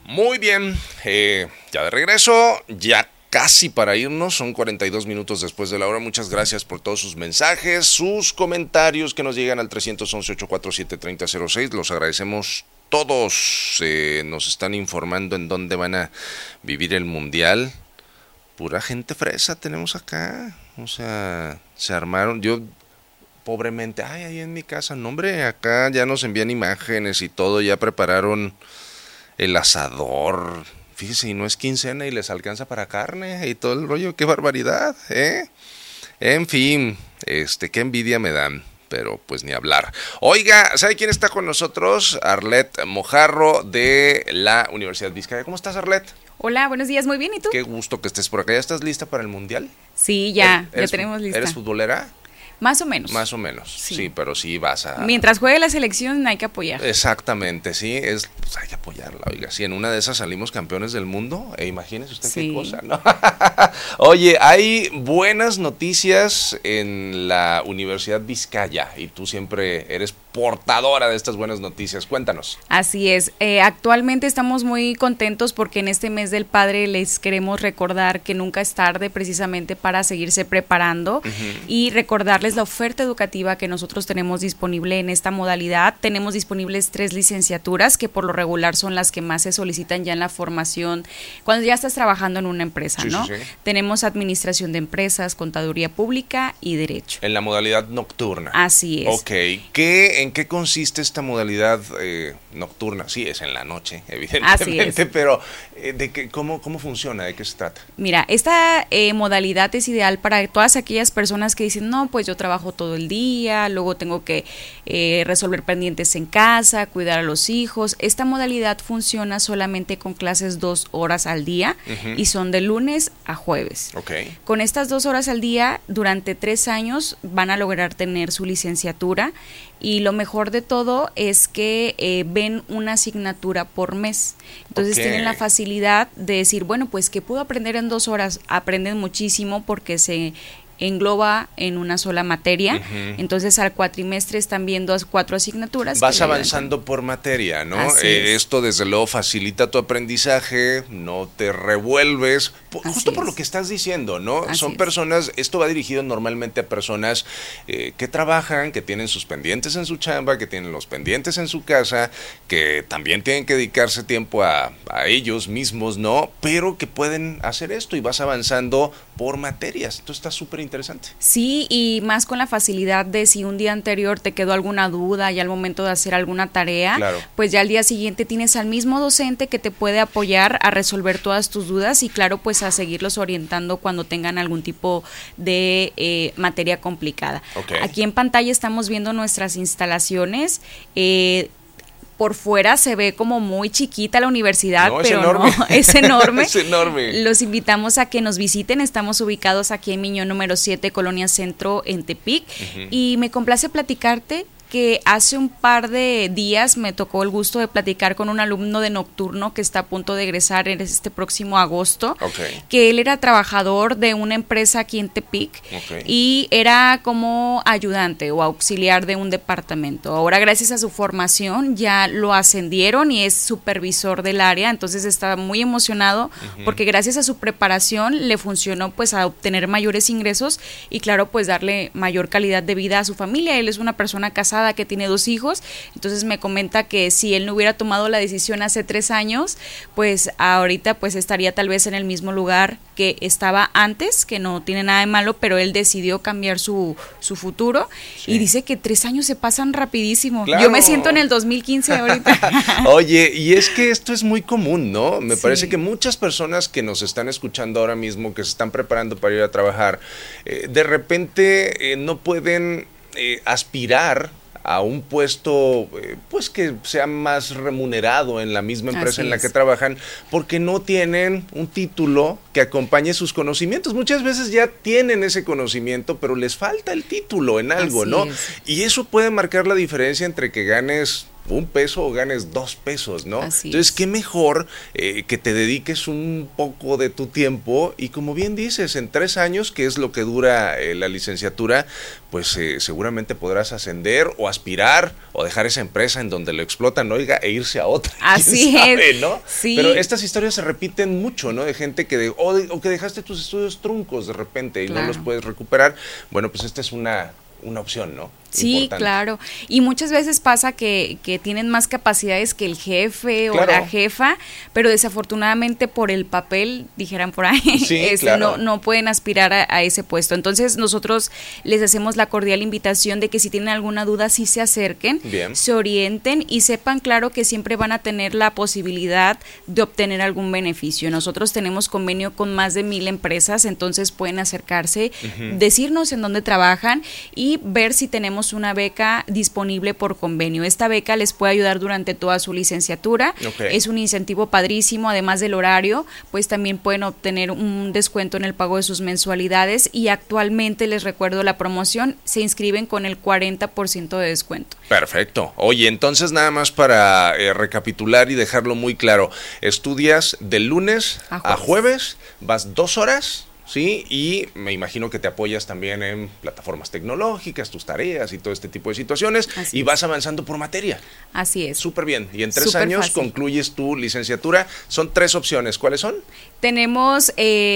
Muy bien, ya de regreso, ya casi para irnos, son 42 minutos después de la hora. Muchas gracias por todos sus mensajes, sus comentarios que nos llegan al 311-847-3006, los agradecemos todos. Nos están informando en dónde van a vivir el Mundial. Pura gente fresa tenemos acá, o sea, se armaron, yo pobremente, ahí en mi casa, no hombre, acá ya nos envían imágenes y todo, ya prepararon el asador, fíjese, y no es quincena y les alcanza para carne y todo el rollo, qué barbaridad, En fin, qué envidia me dan, pero pues ni hablar. Oiga, ¿sabe quién está con nosotros? Arlet Mojarro de la Universidad Vizcaya. ¿Cómo estás, Arlet? Hola, buenos días, muy bien, ¿y tú? Qué gusto que estés por acá. ¿Ya estás lista para el Mundial? Sí, ya tenemos lista. ¿Eres futbolera? Más o menos. Más o menos, sí, pero sí vas a... Mientras juegue la selección hay que apoyar. Exactamente, sí, pues hay que apoyarla, oiga, si en una de esas salimos campeones del mundo, imagínese usted qué cosa, ¿no? Oye, hay buenas noticias en la Universidad Vizcaya y tú siempre eres portadora de estas buenas noticias, cuéntanos. Así es, actualmente estamos muy contentos porque en este mes del padre les queremos recordar que nunca es tarde precisamente para seguirse preparando y recordarles la oferta educativa que nosotros tenemos disponible en esta modalidad. Tenemos disponibles 3 licenciaturas que por lo regular son las que más se solicitan ya en la formación cuando ya estás trabajando en una empresa, ¿no? Sí. Tenemos administración de empresas, contaduría pública y derecho. En la modalidad nocturna. Así es. Ok, ¿en qué consiste esta modalidad nocturna? Sí, es en la noche, evidentemente, pero ¿cómo funciona? ¿De qué se trata? Mira, esta modalidad es ideal para todas aquellas personas que dicen, no, pues yo trabajo todo el día, luego tengo que resolver pendientes en casa, cuidar a los hijos. Esta modalidad funciona solamente con clases 2 horas al día y son de lunes a jueves. Okay. Con estas 2 horas al día, durante 3 años van a lograr tener su licenciatura y lo mejor de todo es que ven una asignatura por mes. Entonces tienen la facilidad de decir, bueno, pues ¿qué puedo aprender en 2 horas? Aprenden muchísimo porque se engloba en una sola materia, entonces al cuatrimestre están viendo 4 asignaturas. Vas avanzando por materia, ¿no? Esto desde luego facilita tu aprendizaje, no te revuelves, justo por lo que estás diciendo, ¿no? Son personas, esto va dirigido normalmente a personas que trabajan, que tienen sus pendientes en su chamba, que tienen los pendientes en su casa, que también tienen que dedicarse tiempo a ellos mismos, ¿no? Pero que pueden hacer esto y vas avanzando por materias. Esto está súper interesante. Sí, y más con la facilidad de si un día anterior te quedó alguna duda y al momento de hacer alguna tarea, pues ya al día siguiente tienes al mismo docente que te puede apoyar a resolver todas tus dudas y claro, pues a seguirlos orientando cuando tengan algún tipo de materia complicada. Aquí en pantalla estamos viendo nuestras instalaciones. Por fuera se ve como muy chiquita la universidad, pero no, es enorme. Es enorme. Los invitamos a que nos visiten, estamos ubicados aquí en Miñón número 7, Colonia Centro, en Tepic, y me complace platicarte que hace un par de días me tocó el gusto de platicar con un alumno de nocturno que está a punto de egresar en este próximo agosto, que él era trabajador de una empresa aquí en Tepic y era como ayudante o auxiliar de un departamento. Ahora gracias a su formación ya lo ascendieron y es supervisor del área, entonces estaba muy emocionado porque gracias a su preparación le funcionó pues a obtener mayores ingresos y claro pues darle mayor calidad de vida a su familia. Él es una persona casada que tiene 2 hijos, entonces me comenta que si él no hubiera tomado la decisión hace 3 años, pues ahorita pues estaría tal vez en el mismo lugar que estaba antes, que no tiene nada de malo, pero él decidió cambiar su futuro y dice que 3 años se pasan rapidísimo. Claro. Yo me siento en el 2015 ahorita. Oye, y es que esto es muy común, ¿no? Me parece que muchas personas que nos están escuchando ahora mismo, que se están preparando para ir a trabajar, de repente no pueden aspirar a un puesto pues que sea más remunerado en la misma empresa en la que trabajan porque no tienen un título que acompañe sus conocimientos. Muchas veces ya tienen ese conocimiento, pero les falta el título en algo, ¿no? Y eso puede marcar la diferencia entre que ganes $1 o ganes $2, ¿no? Así Entonces, es. qué mejor que te dediques un poco de tu tiempo y como bien dices, en 3 años, que es lo que dura la licenciatura, pues seguramente podrás ascender o aspirar o dejar esa empresa en donde lo explotan, oiga, e irse a otra. Así sabe, es, ¿no? sí. Pero estas historias se repiten mucho, ¿no? De gente que o que dejaste tus estudios truncos de repente y Claro. no los puedes recuperar. Bueno, pues esta es una opción, ¿no? Sí, Importante. claro. Y muchas veces pasa que tienen más capacidades que el jefe o Claro. la jefa, pero desafortunadamente por el papel, dijeran por ahí, Sí, claro. no pueden aspirar a ese puesto. Entonces nosotros les hacemos la cordial invitación de que si tienen alguna duda, sí se acerquen, Bien. se orienten y sepan, claro, que siempre van a tener la posibilidad de obtener algún beneficio. Nosotros tenemos convenio con más de 1,000 empresas, entonces pueden acercarse, decirnos en dónde trabajan y ver si tenemos una beca disponible por convenio. Esta beca les puede ayudar durante toda su licenciatura. Okay. Es un incentivo padrísimo, además del horario, pues también pueden obtener un descuento en el pago de sus mensualidades y actualmente, les recuerdo la promoción, se inscriben con el 40% de descuento. Perfecto. Oye, entonces nada más para recapitular y dejarlo muy claro, estudias de lunes a jueves, vas 2 horas, ¿sí? Y me imagino que te apoyas también en plataformas tecnológicas, tus tareas y todo este tipo de situaciones. Así y es. vas avanzando por materia. Así es. Súper bien. Y en 3 Súper años fácil. concluyes tu licenciatura. Son 3 opciones. ¿Cuáles son? Tenemos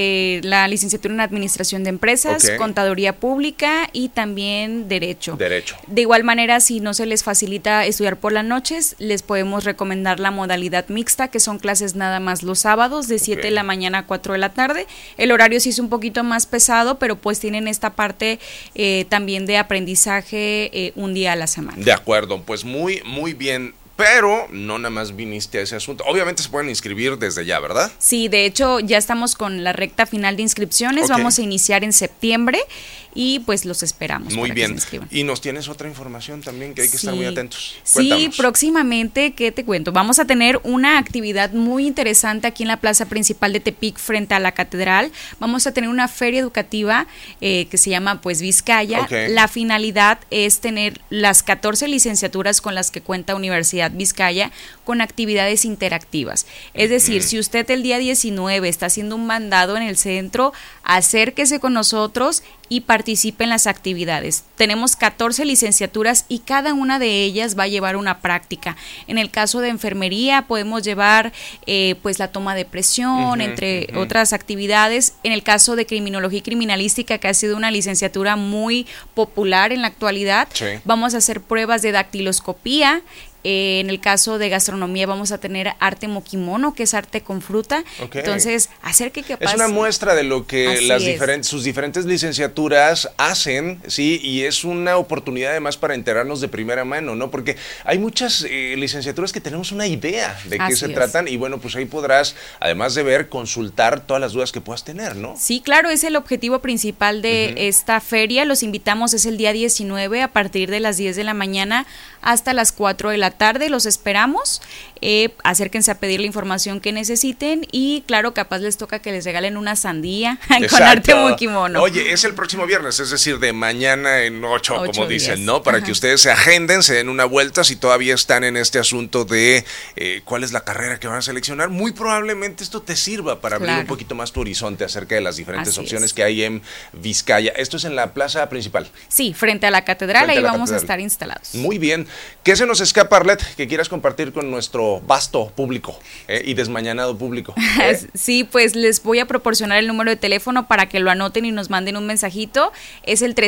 la licenciatura en Administración de Empresas, Ok. Contaduría Pública y también Derecho. Derecho. De igual manera, si no se les facilita estudiar por las noches, les podemos recomendar la modalidad mixta, que son clases nada más los sábados de 7 de la mañana a 4 de la tarde. El horario sí es un poquito más pesado, pero pues tienen esta parte también de aprendizaje un día a la semana. De acuerdo, pues muy, muy bien. Pero no nada más viniste a ese asunto. Obviamente se pueden inscribir desde ya, ¿verdad? Sí, de hecho ya estamos con la recta final de inscripciones, Ok. vamos a iniciar en septiembre y pues los esperamos. Muy para que bien. se inscriban. Y nos tienes otra información también que hay que estar Sí. muy atentos. Sí, Cuéntanos. próximamente, ¿qué te cuento? Vamos a tener una actividad muy interesante aquí en la plaza principal de Tepic frente a la catedral. Vamos a tener una feria educativa que se llama pues Vizcaya. Ok. La finalidad es tener las 14 licenciaturas con las que cuenta Universidad Vizcaya con actividades interactivas. Es decir, si usted el día 19 está haciendo un mandado en el centro, acérquese con nosotros y participe en las actividades. Tenemos 14 licenciaturas y cada una de ellas va a llevar una práctica. En el caso de enfermería podemos llevar pues la toma de presión, entre otras actividades. En el caso de criminología y criminalística, que ha sido una licenciatura muy popular en la actualidad, Sí. vamos a hacer pruebas de dactiloscopía. En el caso de gastronomía vamos a tener arte moquimono, que es arte con fruta. Ok. Entonces, acerque que Es una muestra de lo que Así es. sus diferentes licenciaturas hacen, sí, y es una oportunidad además para enterarnos de primera mano, ¿no? Porque hay muchas licenciaturas que tenemos una idea de qué Así se es. tratan y bueno, pues ahí podrás, además de ver, consultar todas las dudas que puedas tener, ¿no? Sí, claro, es el objetivo principal de esta feria. Los invitamos, es el día 19 a partir de las 10 de la mañana hasta las 4 de la tarde. Los esperamos. Acérquense a pedir la información que necesiten y claro, capaz les toca que les regalen una sandía con Exacto. arte moquimono. Oye, es el próximo viernes, es decir, de mañana en 8, como 8 dicen, días. ¿no? Para Ajá. que ustedes se agenden, se den una vuelta si todavía están en este asunto de cuál es la carrera que van a seleccionar. Muy probablemente esto te sirva para abrir Claro. un poquito más tu horizonte acerca de las diferentes Así opciones es. que hay en Vizcaya. Esto es en la plaza principal. Sí, frente a la catedral, Frente a ahí la vamos catedral. a estar instalados. Muy bien. ¿Qué se nos escapa, Arlet, que quieras compartir con nuestro vasto público y desmañanado público? Sí, pues les voy a proporcionar el número de teléfono para que lo anoten y nos manden un mensajito. Es el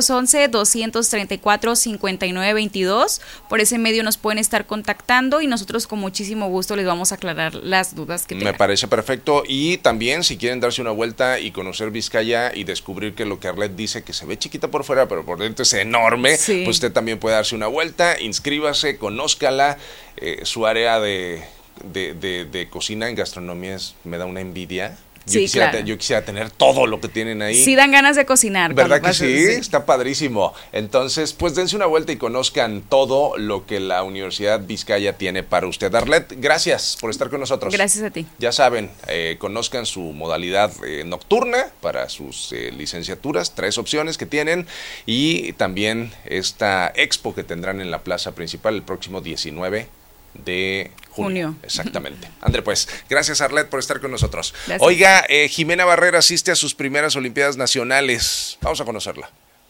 311-234-5922. Por ese medio nos pueden estar contactando y nosotros con muchísimo gusto les vamos a aclarar las dudas que Me tengan. parece perfecto. Y también, si quieren darse una vuelta y conocer Vizcaya y descubrir que lo que Arlet dice, que se ve chiquita por fuera, pero por dentro es enorme, Sí. pues usted también puede darse una vuelta, inscríbase, conózcala. Su área de cocina en gastronomía me da una envidia. Sí, claro. Yo quisiera tener todo lo que tienen ahí. Sí dan ganas de cocinar. ¿Verdad que sí? Está padrísimo. Entonces, pues dense una vuelta y conozcan todo lo que la Universidad Vizcaya tiene para usted. Arlet, gracias por estar con nosotros. Gracias a ti. Ya saben, conozcan su modalidad nocturna para sus licenciaturas, 3 opciones que tienen, y también esta expo que tendrán en la plaza principal el próximo 19 de junio. Exactamente. André, pues, gracias Arlet por estar con nosotros. Gracias. Oiga, Jimena Barrera asiste a sus primeras Olimpiadas Nacionales. Vamos a conocerla.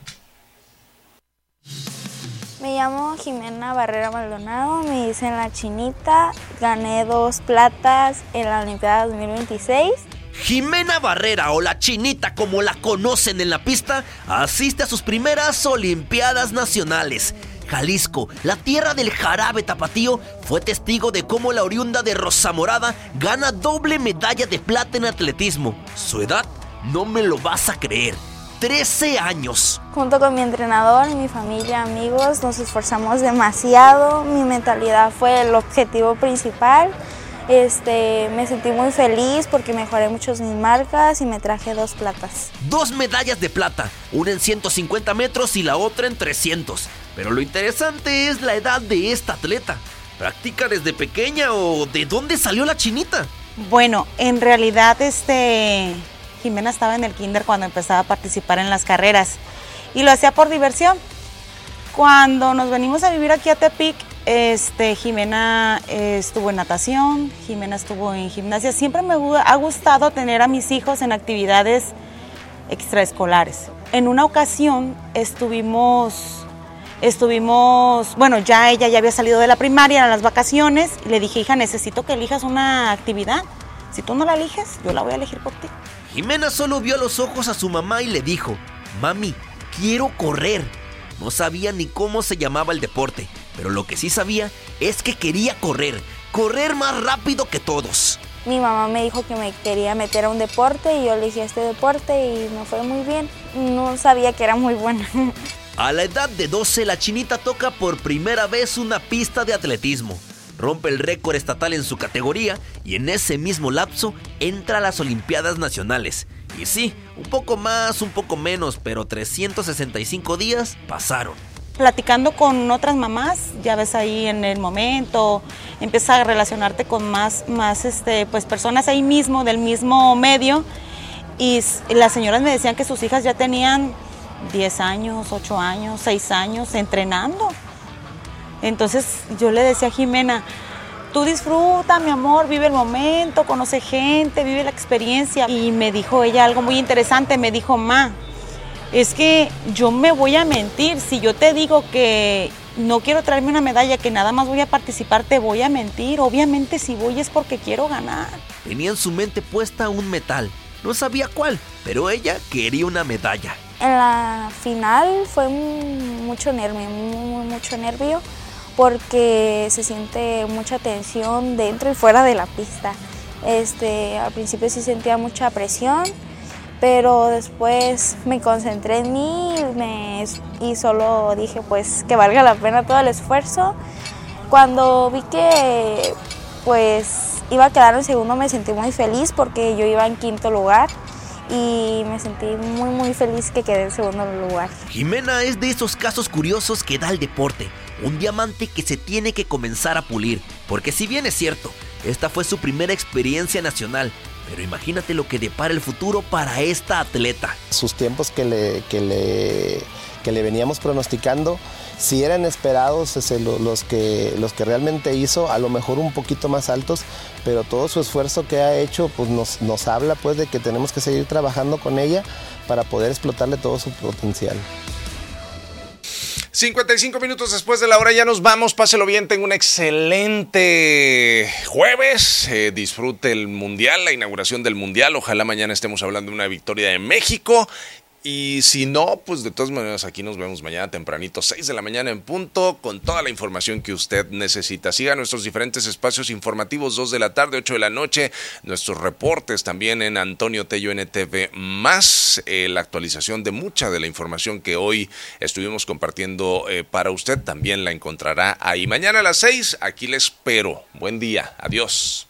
Me llamo Jimena Barrera Maldonado, me dicen La Chinita, gané 2 platas en la Olimpiada 2026. Jimena Barrera, o La Chinita como la conocen en la pista, asiste a sus primeras Olimpiadas Nacionales. Jalisco, la tierra del jarabe tapatío, fue testigo de cómo la oriunda de Rosa Morada gana doble medalla de plata en atletismo. Su edad, no me lo vas a creer, 13 años. Junto con mi entrenador, mi familia, amigos, nos esforzamos demasiado. Mi mentalidad fue el objetivo principal. Me sentí muy feliz porque mejoré mucho mis marcas y me traje 2 platas. 2 medallas de plata, una en 150 metros y la otra en 300. Pero lo interesante es la edad de esta atleta. ¿Practica desde pequeña o de dónde salió La Chinita? Bueno, en realidad Jimena estaba en el kinder cuando empezaba a participar en las carreras y lo hacía por diversión. Cuando nos venimos a vivir aquí a Tepic, Jimena estuvo en natación, Jimena estuvo en gimnasia. Siempre me ha gustado tener a mis hijos en actividades extraescolares. En una ocasión bueno, ya ella ya había salido de la primaria, eran las vacaciones, y le dije, hija, necesito que elijas una actividad. Si tú no la eliges, yo la voy a elegir por ti. Jimena solo vio a los ojos a su mamá y le dijo, mami, quiero correr. No sabía ni cómo se llamaba el deporte, pero lo que sí sabía es que quería correr más rápido que todos. Mi mamá me dijo que me quería meter a un deporte y yo elegí este deporte y me fue muy bien. No sabía que era muy buena. A la edad de 12, La Chinita toca por primera vez una pista de atletismo. Rompe el récord estatal en su categoría y en ese mismo lapso entra a las Olimpiadas Nacionales. Y sí, un poco más, un poco menos, pero 365 días pasaron. Platicando con otras mamás, ya ves ahí en el momento, empiezas a relacionarte con más pues personas ahí mismo, del mismo medio, y las señoras me decían que sus hijas ya tenían 10 años, 8 años, 6 años entrenando. Entonces yo le decía a Jimena, tú disfruta, mi amor, vive el momento, conoce gente, vive la experiencia. Y me dijo ella algo muy interesante, me dijo, ma, es que yo me voy a mentir, si yo te digo que no quiero traerme una medalla, que nada más voy a participar, te voy a mentir. Obviamente si voy es porque quiero ganar. Tenía en su mente puesta un metal, no sabía cuál, pero ella quería una medalla. En la final fue mucho nervio, porque se siente mucha tensión dentro y fuera de la pista. Al principio sí sentía mucha presión, pero después me concentré en mí y solo dije pues que valga la pena todo el esfuerzo. Cuando vi que pues iba a quedar en segundo, me sentí muy feliz porque yo iba en 5º lugar. Y me sentí muy feliz que quedé en segundo lugar. Jimena es de esos casos curiosos que da el deporte, un diamante que se tiene que comenzar a pulir, porque si bien es cierto, esta fue su primera experiencia nacional, pero imagínate lo que depara el futuro para esta atleta. Sus tiempos que le veníamos pronosticando, si eran esperados los que realmente hizo, a lo mejor un poquito más altos, pero todo su esfuerzo que ha hecho pues nos habla pues de que tenemos que seguir trabajando con ella para poder explotarle todo su potencial. 55 minutos después de la hora ya nos vamos, páselo bien, tenga un excelente jueves, disfrute el Mundial, la inauguración del Mundial, ojalá mañana estemos hablando de una victoria de México. Y si no, pues de todas maneras aquí nos vemos mañana tempranito, 6 de la mañana en punto, con toda la información que usted necesita. Siga nuestros diferentes espacios informativos, 2 de la tarde, 8 de la noche, nuestros reportes también en Antonio Tello NTV, más la actualización de mucha de la información que hoy estuvimos compartiendo para usted, también la encontrará ahí. Mañana a las 6, aquí le espero. Buen día, adiós.